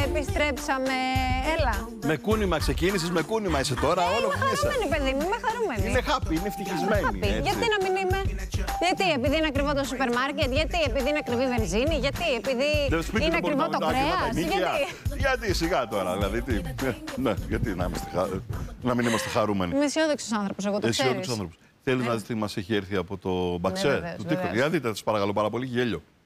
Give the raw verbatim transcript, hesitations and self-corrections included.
επιστρέψαμε. Έλα. Με κούνημα ξεκίνησες, με κούνημα είσαι τώρα, Ε, όλο είμαι μέσα. χαρούμενη, παιδί μου, είμαι χαρούμενη. Είναι happy, είναι ευτυχισμένη. έτσι. Γιατί να μην είμαι. Γιατί, επειδή είναι ακριβό το σούπερ μάρκετ, γιατί, επειδή είναι ακριβή βενζίνη, γιατί, επειδή Το σπίτι είναι δεν μπορεί ακριβό να το μην τα κρέας, νοικιά. γιατί. Γιατί σιγά τώρα, δηλαδή. Τι. Ε, Ναι, γιατί να, είμαστε, χα- να μην είμαστε χαρούμενοι. Είμαι αισιόδοξος άνθρωπος, εγώ το Αισιόδοξος ξέρεις. άνθρωπος. Θέλεις να δεις τι μας έχει έρθει από το μπαξέ βεβαίως, του TikTok. βεβαίως. Για δείτε, σας παρακαλώ πάρα πολύ, γέλιο.